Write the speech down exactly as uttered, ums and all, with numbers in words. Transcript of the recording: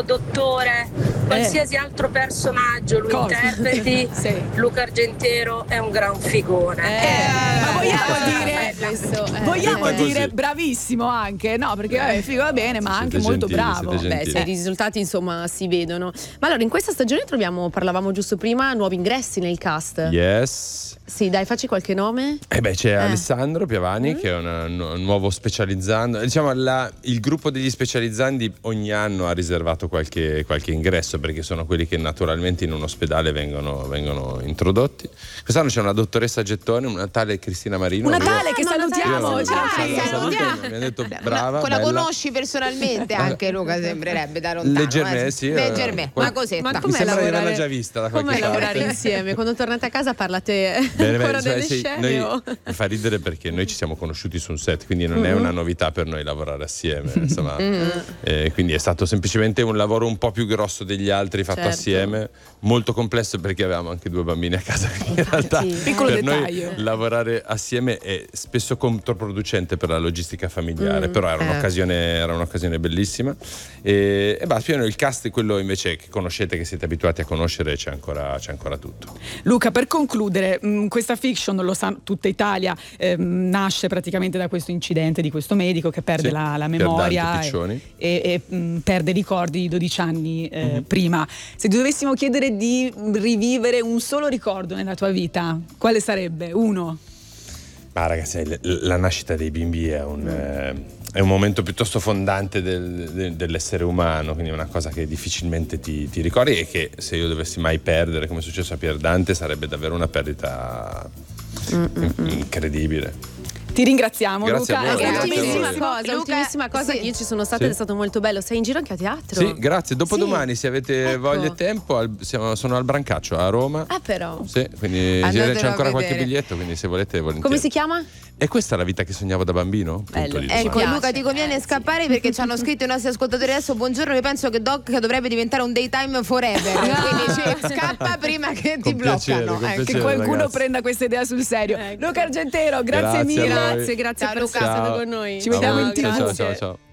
avvocato, dottore, qualsiasi eh. altro personaggio lui Cosa? interpreti, sì. Luca Argentero è un gran figone. Eh, eh, ma vogliamo eh, dire, questo, eh, vogliamo eh. dire bravissimo anche, no? Perché eh, figo va bene, ma anche siete molto gentili, bravo. Beh, sì, i risultati insomma si vedono. Ma allora in questa stagione troviamo, parlavamo giusto prima, nuovi ingressi nel cast. Yes. Sì, dai, facci qualche nome. Eh beh, c'è eh. Alessandro Piavani, mm. che è una, un nuovo specializzando. Diciamo, la, il gruppo degli specializzandi ogni anno ha riservato qualche, qualche ingresso, perché sono quelli che naturalmente in un ospedale vengono, vengono introdotti. Quest'anno c'è una dottoressa Gettone, una tale Cristina Marino. Una io, tale che salutiamo. Io, Ciao, io, salutiamo. Mi ha detto brava, una, bella. la conosci personalmente anche, Luca, sembrerebbe da lontano. Leggermente, eh. sì. Leggermente, Qual- ma così. Ma Mi com'è sembra di lavorare, averla già vista da qualche com'è parte. lavorare insieme? Quando tornate a casa parlate Bene, ancora beh, cioè, delle sì, scene? noi, O... mi fa ridere perché noi ci siamo conosciuti su un set, quindi non Mm-hmm. è una novità per noi lavorare assieme, insomma. Mm-hmm. eh, quindi è stato semplicemente un lavoro un po' più grosso degli altri fatto Certo. assieme, molto complesso perché avevamo anche due bambini a casa, quindi in realtà Piccolo per dettaglio. noi lavorare assieme è spesso controproducente per la logistica familiare, Mm, però era eh. un'occasione, era un'occasione bellissima e, e basta, più o meno il cast è quello invece che conoscete, che siete abituati a conoscere, c'è ancora, c'è ancora tutto. Luca, per concludere, mh, questa fiction, lo sa tutta Italia, ehm, nasce praticamente da questo incidente di questo medico che perde Sì, la, la per memoria Dante e, Piccioni. e, e mh, perde i ricordi di dodici anni eh, Mm-hmm. prima. Se ti dovessimo chiedere di rivivere un solo ricordo nella tua vita, quale sarebbe? Uno? Ma ragazzi, l- la nascita dei bimbi è un, eh, è un momento piuttosto fondante del- del- dell'essere umano, quindi è una cosa che difficilmente ti, ti ricordi e che se io dovessi mai perdere, come è successo a Pier Dante, sarebbe davvero una perdita in- incredibile. Ti ringraziamo, Grazie Luca. a voi, È stato grazie a voi. bellissimo. Cosa, Luca, ultimissima cosa, sì. che io ci sono stata Sì. ed è stato molto bello. Sei in giro anche a teatro? Sì, grazie. Dopodomani, Sì. se avete Ecco. voglia e tempo, al- siamo- sono al Brancaccio a Roma. Ah, però. Sì, quindi Andatelo c'è ancora a qualche vedere. biglietto, quindi se volete volentieri. Come si chiama? E questa è la vita che sognavo da bambino? Punto Bello. di Ecco, domanda. Luca, ti conviene Eh, sì. scappare perché ci hanno scritto i nostri ascoltatori adesso. Buongiorno, io penso che Doc dovrebbe diventare un daytime forever. Quindi cioè, scappa prima che ti Con piacere, bloccano. con Ecco. Che piacere, qualcuno ragazzi. prenda questa idea sul serio. Ecco. Luca Argentero, grazie, Grazie a mille. voi. Grazie, grazie Ciao, per Luca. essere stato Ciao. con noi. Ci vediamo A voi. in tivù. Ciao, ciao, ciao.